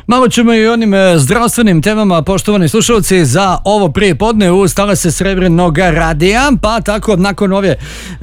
Malo ćemo i onim zdravstvenim temama, poštovani slušalci, za ovo prije podne u Stala se Srebrnog radija, pa tako nakon ove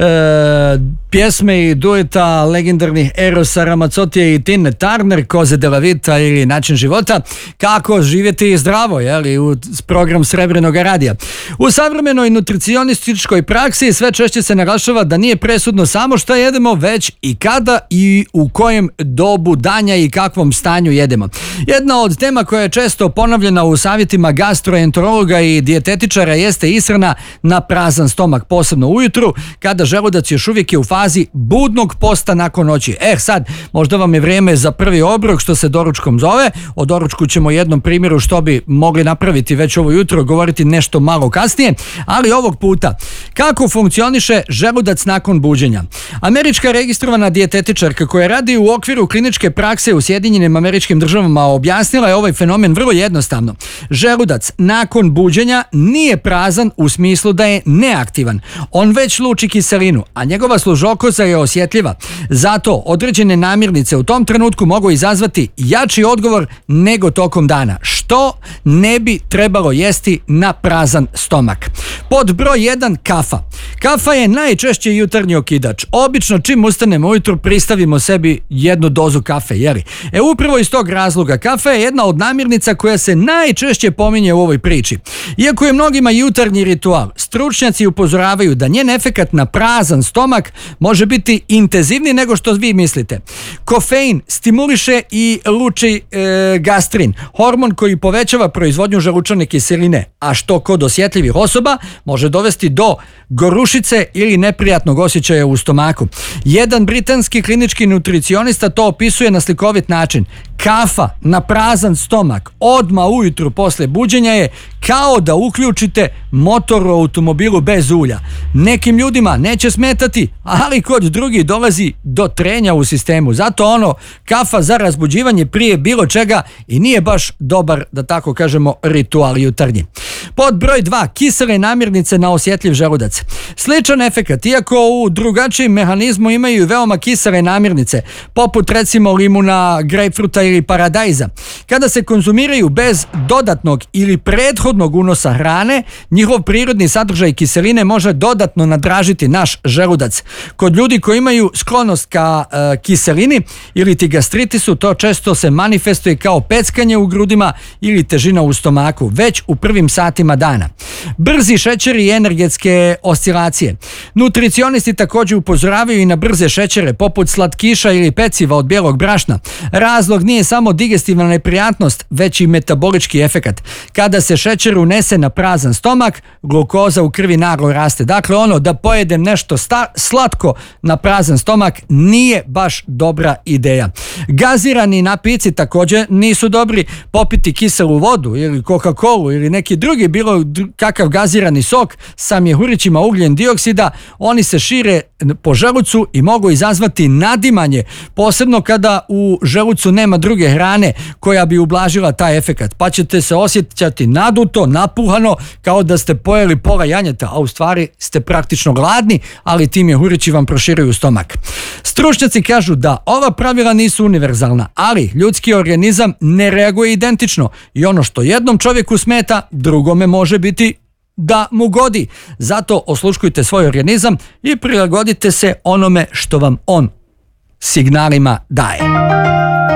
pjesme i dueta legendarnih Erosa Ramazzotija i Tine Turner, Koze della Vita ili Način života, kako živjeti zdravo, jeli, u program Srebrnog radija. U savremenoj nutricionističkoj praksi sve češće se naglašava da nije presudno samo što jedemo, već i kada i u kojem dobu danja i kakvom stanju jedemo. Jedna od tema koja je često ponavljena u savjetima gastroenterologa i dijetetičara jeste ishrana na prazan stomak, posebno ujutru, kada želudac još uvijek je u fazi budnog posta nakon noći. Sad, možda vam je vrijeme za prvi obrok, što se doručkom zove. O doručku ćemo jednom primjeru što bi mogli napraviti već ovo jutro govoriti nešto malo kasnije, ali ovog puta kako funkcioniše želudac nakon buđenja. Američka registrovana dijetetičarka koja radi u okviru kliničke prakse u Sjedinjenim Američkim Državama objasnila je ovaj fenomen vrlo jednostavno. Želudac nakon buđenja nije prazan u smislu da je neaktivan. On već luči kiselinu, a njegova služokoza je osjetljiva. Zato određene namirnice u tom trenutku mogu izazvati jači odgovor nego tokom dana. Što ne bi trebalo jesti na prazan stomak? Pod broj 1, kafa. Kafa je najčešće jutarnji okidač. Obično čim ustanemo ujutro pristavimo sebi jednu dozu kafe, jeli? Upravo iz tog razloga kafa je jedna od namirnica koja se najčešće pominje u ovoj priči. Iako je mnogima jutarnji ritual, stručnjaci upozoravaju da njen efekat na prazan stomak može biti intenzivniji nego što vi mislite. Kofein stimuliše i luči gastrin, hormon koji povećava proizvodnju želučane kiseline, a što kod osjetljivih osoba može dovesti do gorušice ili neprijatnog osjećaja u stomaku. Jedan britanski klinički nutricionista to opisuje na slikovit način. Kafa na prazan stomak odmah ujutru posle buđenja je kao da uključite motor u automobilu bez ulja. Nekim ljudima neće smetati, ali kod drugih dolazi do trenja u sistemu. Zato kafa za razbuđivanje prije bilo čega i nije baš dobar, da tako kažemo, ritual jutarnji. Pod broj 2, kisele namirnice na osjetljiv želudac. Sličan efekat, iako u drugačijem mehanizmu imaju veoma kisele namirnice, poput recimo limuna, grejpfruta ili paradajza. Kada se konzumiraju bez dodatnog ili prethodnog unosa hrane, njihov prirodni sadržaj kiseline može dodatno nadražiti naš želudac. Kod ljudi koji imaju sklonost ka kiselini ili ti gastritisu, to često se manifestuje kao peckanje u grudima ili težina u stomaku, već u prvim satima dana. Brzi šećeri i energetske oscilacije. Nutricionisti također upozoravaju i na brze šećere, poput slatkiša ili peciva od bijelog brašna. Razlog nije samo digestivna neprijatnost, već i metabolički efekat. Kada se šećer unese na prazan stomak, glukoza u krvi naglo raste. Dakle, da pojedem nešto slatko na prazan stomak nije baš dobra ideja. Gazirani napici također nisu dobri. Popiti kiselu vodu ili Coca-Colu ili neki drugi bilo kakav gazirani sok sa mjehurićima ugljen dioksida, oni se šire po želucu i mogu izazvati nadimanje, posebno kada u želucu nema druge hrane koja bi ublažila taj efekat, pa ćete se osjećati naduto, napuhano, kao da ste pojeli pola janjeta, a u stvari ste praktično gladni, ali ti mjehurići vam proširuju stomak. Stručnjaci kažu da ova pravila nisu univerzalna, ali ljudski organizam ne reaguje identično i ono što jednom čovjeku smeta, drugome može biti da mu godi. Zato osluškujte svoj organizam i prilagodite se onome što vam on signalima daje.